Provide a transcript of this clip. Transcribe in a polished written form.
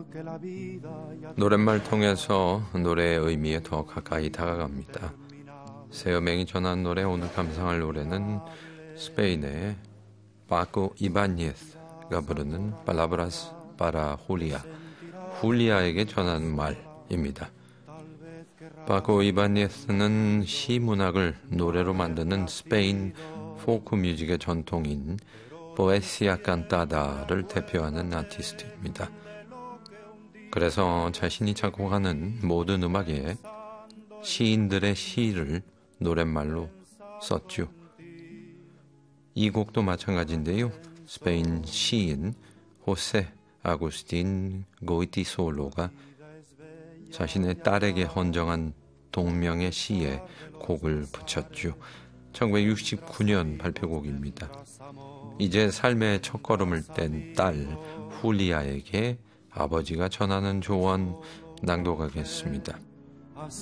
노랫말 통해서 노래의 의미에 더 가까이 다가갑니다. 세어맹이 전한 노래, 오늘 감상할 노래는 스페인의 파코 이바니에스가 부르는 팔라브라스 파라 훌리아, 훌리아에게 전하는 말입니다. 파코 이바니에스는 시 문학을 노래로 만드는 스페인 포크 뮤직의 전통인 포에시아 칸타다를 대표하는 아티스트입니다. 그래서 자신이 작곡하는 모든 음악에 시인들의 시를 노랫말로 썼죠. 이 곡도 마찬가지인데요. 스페인 시인 호세 아구스틴 고이티솔로가 자신의 딸에게 헌정한 동명의 시에 곡을 붙였죠. 1969년 발표곡입니다. 이제 삶의 첫걸음을 뗀 딸 훌리아에게 아버지가 전하는 조언 낭독하겠습니다.